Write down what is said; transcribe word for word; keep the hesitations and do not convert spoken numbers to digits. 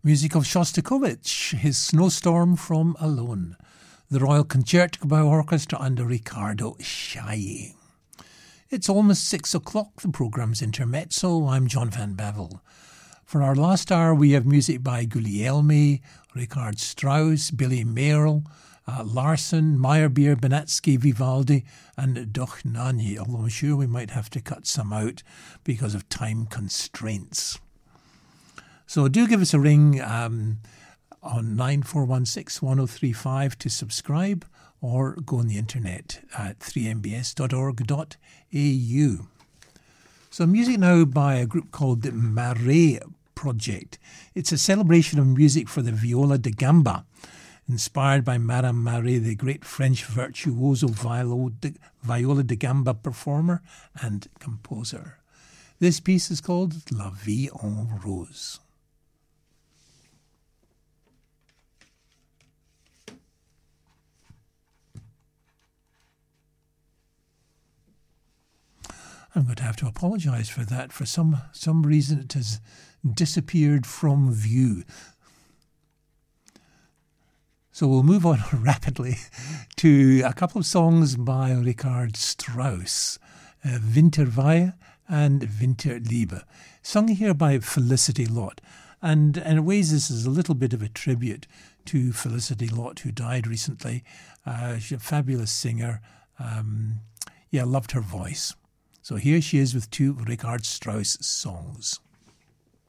Music of Shostakovich, his Snowstorm from Alone. The Royal Concertgebouw Orchestra under Riccardo Chailly. It's almost six o'clock. The programme's Intermezzo. I'm John Van Bevel. For our last hour, we have music by Guglielmi, Richard Strauss, Billy Merrill, uh, Larson, Meyerbeer, Benatsky, Vivaldi, and Dochnani, although I'm sure we might have to cut some out because of time constraints. So do give us a ring um, on nine four one six, one oh three five to subscribe, or go on the internet at three m b s dot org dot a u. So music now by a group called the Marais Project. It's a celebration of music for the viola da gamba, inspired by Madame Marais, the great French virtuoso viola da gamba performer and composer. This piece is called La Vie en Rose. I'm going to have to apologise for that. For some some reason it has disappeared from view. So we'll move on rapidly to a couple of songs by Richard Strauss, uh, Winterweihe and Winterliebe, sung here by Felicity Lott. And, and in ways this is a little bit of a tribute to Felicity Lott, who died recently. Uh, she's a fabulous singer. Um, yeah, loved her voice. So here she is with two Richard Strauss songs.